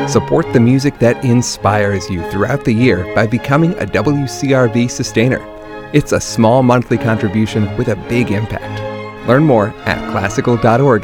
Support the music that inspires you throughout the year by becoming a WCRV sustainer. It's a small monthly contribution with a big impact. Learn more at classical.org/donate.